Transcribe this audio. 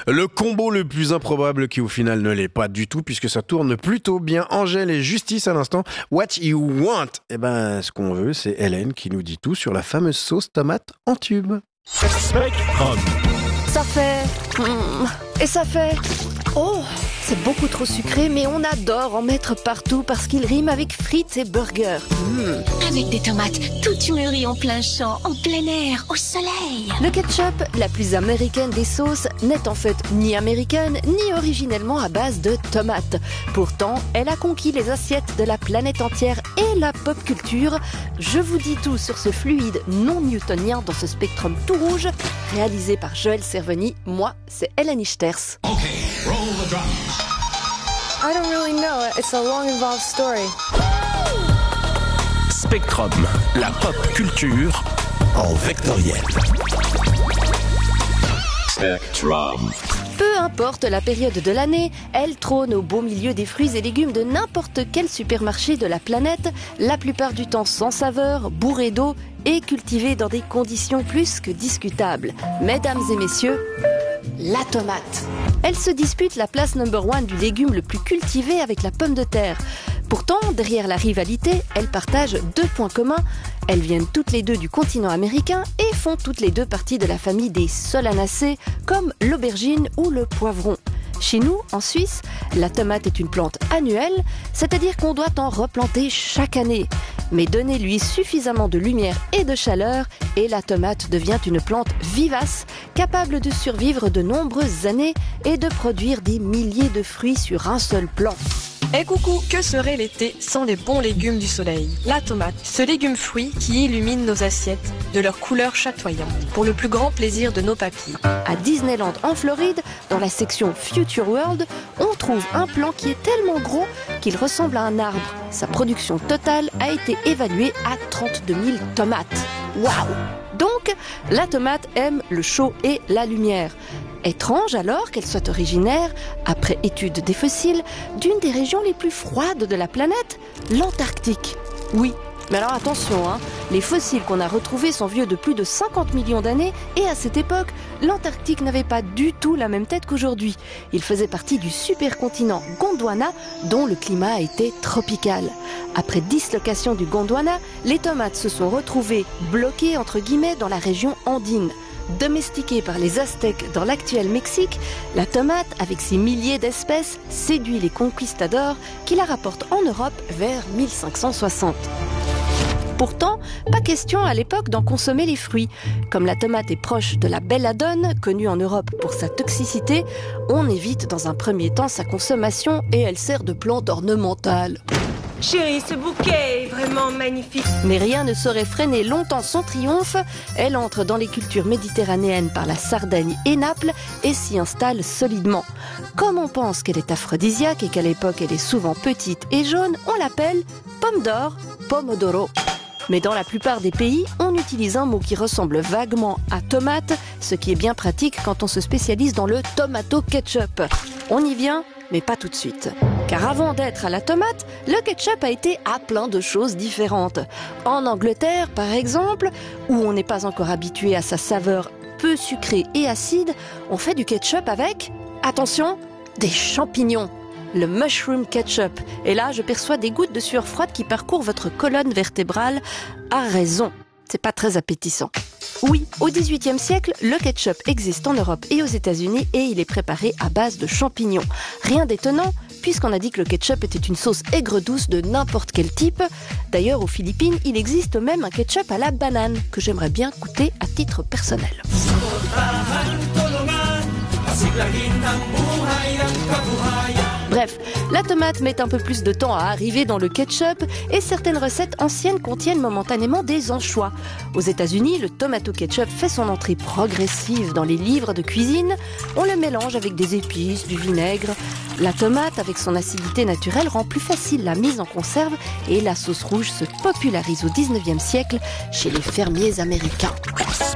Le combo le plus improbable qui au final ne l'est pas du tout puisque ça tourne plutôt bien. Angèle et Justice à l'instant. What you want? Eh ben, ce qu'on veut, c'est Hélène qui nous dit tout sur la fameuse sauce tomate en tube. Spectrum. Ça fait... Et ça fait... Oh, c'est beaucoup trop sucré, mais on adore en mettre partout parce qu'il rime avec frites et burgers. Avec des tomates toutes mûries en plein champ, en plein air, au soleil. Le ketchup, la plus américaine des sauces, n'est en fait ni américaine, ni originellement à base de tomates. Pourtant, elle a conquis les assiettes de la planète entière et la pop culture. Je vous dis tout sur ce fluide non newtonien dans ce spectrum tout rouge, réalisé par Joël Cerveny. Moi, c'est Hélène Ichters. I don't really know. It's a long, involved story. Spectrum, la pop culture en vectoriel. Spectrum. Peu importe la période de l'année, elle trône au beau milieu des fruits et légumes de n'importe quel supermarché de la planète, la plupart du temps sans saveur, bourrée d'eau et cultivée dans des conditions plus que discutables. Mesdames et messieurs, la tomate. Elle se dispute la place number 1 du légume le plus cultivé avec la pomme de terre. Pourtant, derrière la rivalité, elles partagent 2 points communs. Elles viennent toutes les deux du continent américain et font toutes les deux partie de la famille des solanacées, comme l'aubergine ou le poivron. Chez nous, en Suisse, la tomate est une plante annuelle, c'est-à-dire qu'on doit en replanter chaque année. Mais donnez-lui suffisamment de lumière et de chaleur et la tomate devient une plante vivace, capable de survivre de nombreuses années et de produire des milliers de fruits sur un seul plant. Et coucou, que serait l'été sans les bons légumes du soleil? La tomate, ce légume-fruit qui illumine nos assiettes de leur couleur chatoyante, pour le plus grand plaisir de nos papilles. À Disneyland en Floride, dans la section Future World, on trouve un plant qui est tellement gros qu'il ressemble à un arbre. Sa production totale a été évaluée à 32 000 tomates. Waouh! Donc, la tomate aime le chaud et la lumière. Étrange alors qu'elle soit originaire, après étude des fossiles, d'une des régions les plus froides de la planète, l'Antarctique. Oui, mais alors attention, les fossiles qu'on a retrouvés sont vieux de plus de 50 millions d'années et à cette époque, l'Antarctique n'avait pas du tout la même tête qu'aujourd'hui. Il faisait partie du supercontinent Gondwana dont le climat était tropical. Après dislocation du Gondwana, les tomates se sont retrouvées bloquées entre guillemets dans la région andine. Domestiquée par les Aztèques dans l'actuel Mexique, la tomate, avec ses milliers d'espèces, séduit les conquistadors qui la rapportent en Europe vers 1560. Pourtant, pas question à l'époque d'en consommer les fruits. Comme la tomate est proche de la belladone, connue en Europe pour sa toxicité, on évite dans un premier temps sa consommation et elle sert de plante ornementale. Chérie, ce bouquet est vraiment magnifique. Mais rien ne saurait freiner longtemps son triomphe. Elle entre dans les cultures méditerranéennes par la Sardaigne et Naples et s'y installe solidement. Comme on pense qu'elle est aphrodisiaque et qu'à l'époque elle est souvent petite et jaune, on l'appelle pomme d'or, pomodoro. Mais dans la plupart des pays, on utilise un mot qui ressemble vaguement à tomate, ce qui est bien pratique quand on se spécialise dans le tomato ketchup. On y vient, mais pas tout de suite. Car avant d'être à la tomate, le ketchup a été à plein de choses différentes. En Angleterre, par exemple, où on n'est pas encore habitué à sa saveur peu sucrée et acide, on fait du ketchup avec, attention, des champignons. Le mushroom ketchup. Et là, je perçois des gouttes de sueur froide qui parcourent votre colonne vertébrale. À raison, c'est pas très appétissant. Oui, au XVIIIe siècle, le ketchup existe en Europe et aux États-Unis et il est préparé à base de champignons. Rien d'étonnant, puisqu'on a dit que le ketchup était une sauce aigre-douce de n'importe quel type. D'ailleurs, aux Philippines, il existe même un ketchup à la banane que j'aimerais bien goûter à titre personnel. Bref, la tomate met un peu plus de temps à arriver dans le ketchup et certaines recettes anciennes contiennent momentanément des anchois. Aux États-Unis, le tomato ketchup fait son entrée progressive dans les livres de cuisine. On le mélange avec des épices, du vinaigre. La tomate, avec son acidité naturelle, rend plus facile la mise en conserve et la sauce rouge se popularise au 19e siècle chez les fermiers américains.